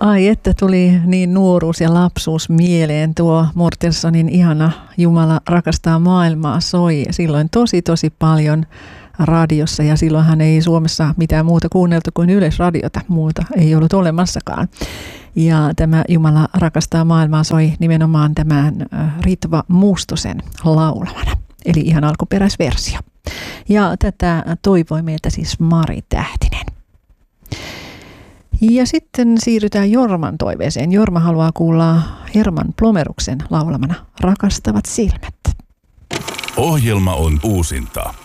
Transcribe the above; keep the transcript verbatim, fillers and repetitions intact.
Ai että tuli niin nuoruus ja lapsuus mieleen. Tuo Mortensonin ihana Jumala rakastaa maailmaa soi silloin tosi tosi paljon radiossa, ja silloinhan ei Suomessa mitään muuta kuunneltu kuin Yleisradiota, muuta ei ollut olemassakaan. Ja tämä Jumala rakastaa maailmaa soi nimenomaan tämän Ritva Mustosen laulamana, eli ihan alkuperäisversio. Ja tätä toivoi meiltä siis Mari Tähtinen. Ja sitten siirrytään Jorman toiveeseen. Jorma haluaa kuulla Herman Plomeruksen laulamana Rakastavat silmät. Ohjelma on uusinta.